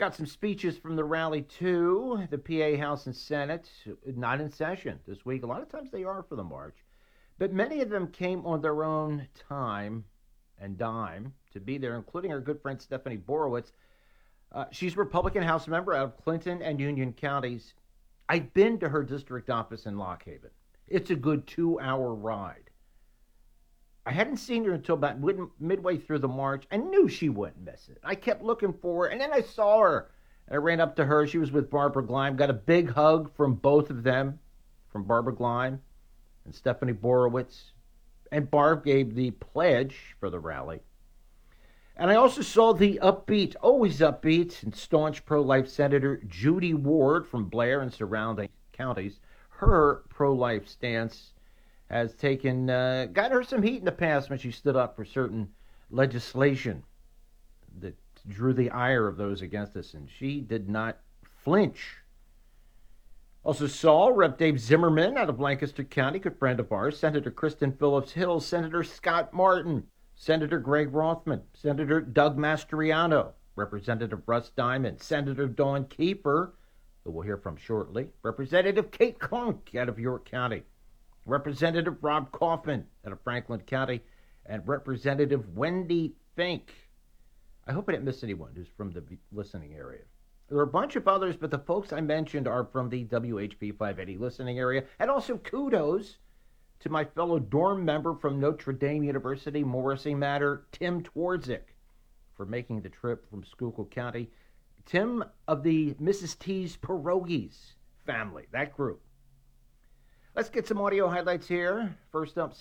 Got some speeches from the rally, too. The PA House and Senate, not in session this week. A lot of times they are for the march. But many of them came on their own time and dime to be there, including our good friend Stephanie Borowitz. She's a Republican House member out of Clinton and Union counties. I've been to her district office in Lock Haven. It's a good 2-hour ride. I hadn't seen her until about midway through the march. I knew she wouldn't miss it. I kept looking for her, and then I saw her. And I ran up to her. She was with Barbara Gleim. Got a big hug from both of them, from Barbara Gleim and Stephanie Borowitz. And Barb gave the pledge for the rally. And I also saw the upbeat, always upbeat, and staunch pro-life Senator Judy Ward from Blair and surrounding counties. Her pro-life stance has got her some heat in the past when she stood up for certain legislation that drew the ire of those against us, and she did not flinch. Also saw Rep. Dave Zimmerman out of Lancaster County, good friend of ours, Senator Kristen Phillips Hill, Senator Scott Martin, Senator Greg Rothman, Senator Doug Mastriano, Representative Russ Diamond, Senator Dawn Keefer, who we'll hear from shortly, Representative Kate Klunk out of York County, Representative Rob Kaufman out of Franklin County, and Representative Wendy Fink. I hope I didn't miss anyone who's from the listening area. There are a bunch of others, but the folks I mentioned are from the WHP 580 listening area. And also kudos to my fellow dorm member from Notre Dame University, Morrissey Matter, Tim Twardzik, for making the trip from Schuylkill County. Tim of the Mrs. T's Pierogies family, that group. Let's get some audio highlights here. First up,